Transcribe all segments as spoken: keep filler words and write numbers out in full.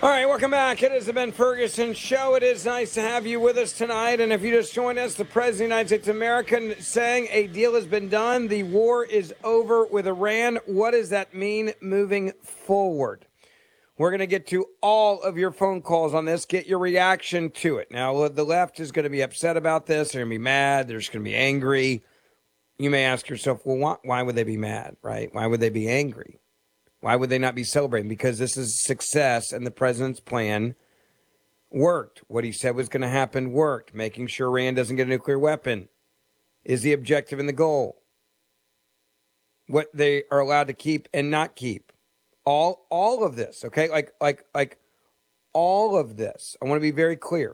All right, welcome back. It is the Ben Ferguson Show. It is nice to have you with us tonight. And if you just joined us, the President of the United States of America saying a deal has been done. The war is over with Iran. What does that mean moving forward? We're going to get to all of your phone calls on this, get your reaction to it. Now, the left is going to be upset about this. They're going to be mad. They're just going to be angry. You may ask yourself, well, why, why would they be mad, right? Why would they be angry? Why would they not be celebrating? Because this is success and the president's plan worked. What he said was going to happen worked. Making sure Iran doesn't get a nuclear weapon is the objective and the goal. What they are allowed to keep and not keep. All all of this, okay? Like like like all of this. I want to be very clear.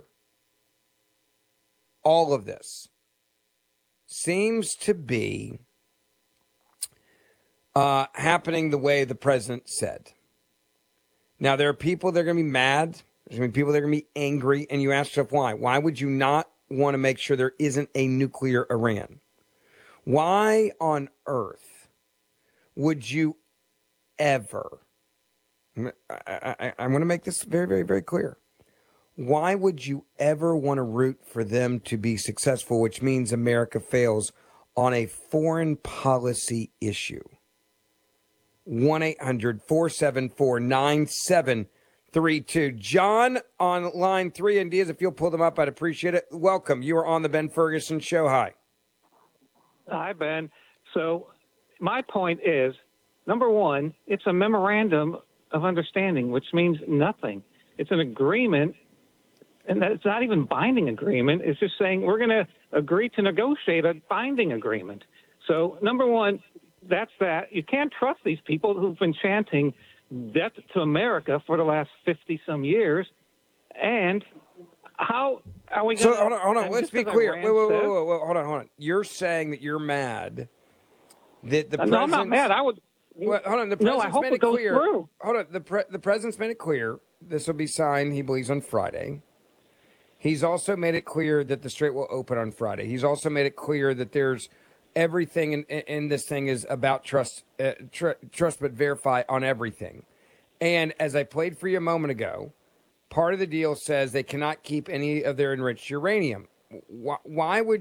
All of this seems to be Uh, happening the way the president said. Now, there are people that are going to be mad. There's going to be people that are going to be angry. And you ask yourself why. Why would you not want to make sure there isn't a nuclear Iran? Why on earth would you ever, I, I, I want to make this very, very, very clear. Why would you ever want to root for them to be successful, which means America fails on a foreign policy issue? one eight hundred four seven four nine seven three two. John on line three, and Diaz, if you'll pull them up, I'd appreciate it. Welcome. You are on the Ben Ferguson Show. Hi. Hi, Ben. So my point is, number one, it's a memorandum of understanding, which means nothing. It's an agreement, and it's not even binding agreement. It's just saying we're going to agree to negotiate a binding agreement. So number one, that's that. You can't trust these people who've been chanting death to America for the last fifty-some years. And how are we going to... So, hold on, hold on. Let's be clear. Wait, wait, wait, wait, wait, wait. Hold on, hold on. You're saying that you're mad that the uh, president... No, I'm not mad. I would... Well, hold on. The no, president's I hope made it, it goes clear. through. Hold on. The, pre- the president's made it clear this will be signed, he believes, on Friday. He's also made it clear that the Strait will open on Friday. He's also made it clear that there's everything in, in this thing is about trust, uh, tr- trust but verify on everything. And as I played for you a moment ago, part of the deal says they cannot keep any of their enriched uranium. Why, why would